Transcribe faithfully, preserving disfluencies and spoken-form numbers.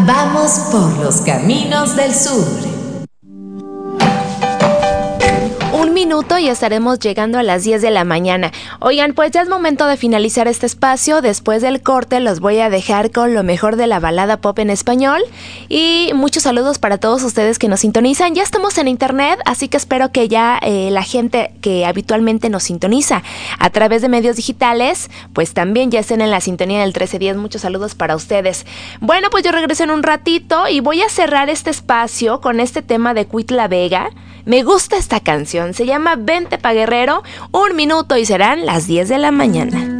Vamos por los caminos del sur. Un minuto y estaremos llegando a las diez de la mañana. Oigan, pues ya es momento de finalizar este espacio. Después del corte los voy a dejar con lo mejor de la balada pop en español. Y muchos saludos para todos ustedes que nos sintonizan. Ya estamos en internet, así que espero que ya eh, la gente que habitualmente nos sintoniza a través de medios digitales, pues también ya estén en la sintonía del trece diez. Muchos saludos para ustedes. Bueno, pues yo regreso en un ratito y voy a cerrar este espacio con este tema de Cuitla Vega. Me gusta esta canción, se llama Vente pa' Guerrero, un minuto y serán las diez de la mañana.